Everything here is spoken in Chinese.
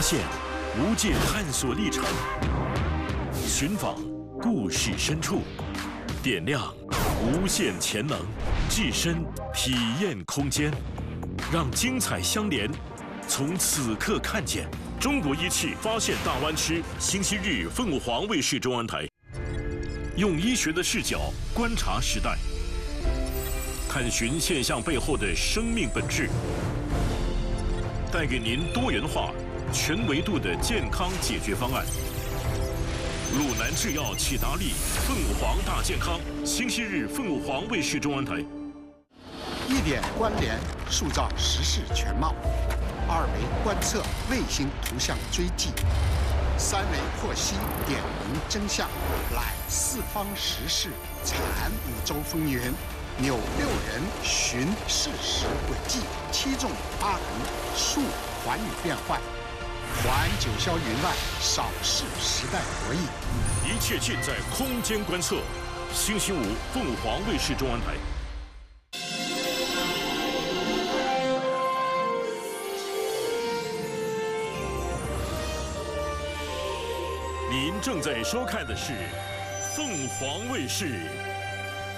现无界探索历程，寻访故事深处，点亮无限潜能，置身体验空间，让精彩相连。从此刻看见中国仪器发现大湾区，星期日凤凰卫视中文台，用医学的视角观察时代，探寻现象背后的生命本质，带给您多元化、全维度的健康解决方案。鲁南制药启达利凤凰大健康，星期日凤凰卫视中文台。 一点关联，塑造时事全貌；二维观测，卫星图像追迹；三维剖析，点明真相。揽四方时事，产五洲风云，扭六人，寻事实轨迹，七纵八横，述寰宇变幻。环九霄云外，扫视时代博弈。 一切尽在空间观测。星期五，凤凰卫视中文台。您正在收看的是凤凰卫视